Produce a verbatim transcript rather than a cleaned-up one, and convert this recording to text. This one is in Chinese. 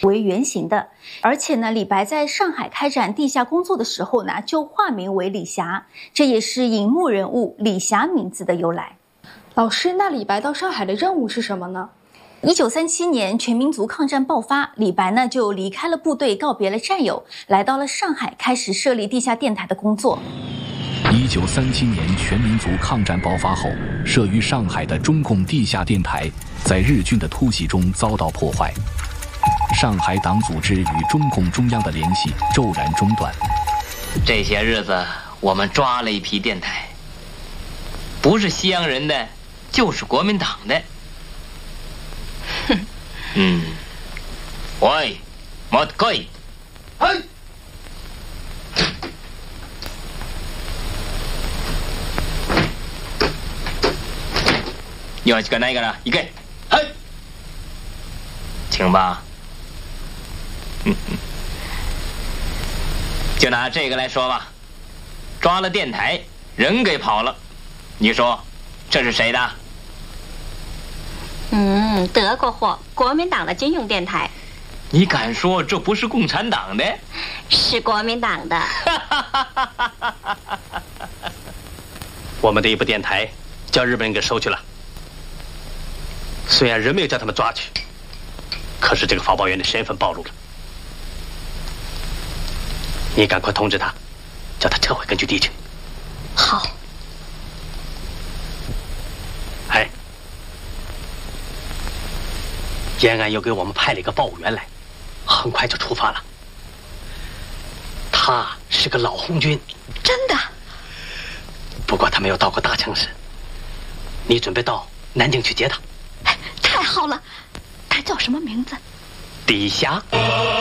为原型的。而且呢，李白在上海开展地下工作的时候呢，就化名为李霞，这也是隐墓人物李霞名字的由来。 老师，那李白到上海的任务是什么呢？ 一九三七年，全民族抗战爆发，李白呢就离开了部队，告别了战友，来到了上海，开始设立地下电台的工作。 一九三七年全民族抗战爆发后，设于上海的中共地下电台在日军的突袭中遭到破坏，上海党组织与中共中央的联系骤然中断。 这些日子我们抓了一批电台，不是西洋人的就是国民党的。嗯，喂，莫可以，嘿。よろしくないから行け。嘿，请吧。就拿这个来说吧，抓了电台，人给跑了，你说这是谁的？ 嗯，德国货，国民党的军用电台。 你敢说这不是共产党的？ 是国民党的。 我们的一部电台叫日本人给收去了，虽然人没有叫他们抓去，可是这个发报员的身份暴露了。你赶快通知他，叫他撤回根据地去。 好。 哎，延安又给我们派了一个报务员来，很快就出发了。他是个老红军。 真的？ 不过他没有到过大城市。你准备到南京去接他？ 太好了，他叫什么名字？ 李霞。